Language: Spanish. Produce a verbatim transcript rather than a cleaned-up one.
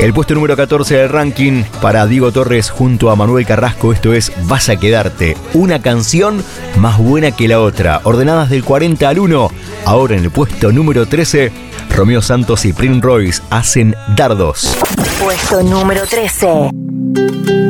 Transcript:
El puesto número catorce del ranking para Diego Torres junto a Manuel Carrasco. Esto es Vas a quedarte. Una canción más buena que la otra. Ordenadas del cuarenta al uno. Ahora en el puesto número trece, Romeo Santos y Prince Royce hacen Dardos. Puesto número trece.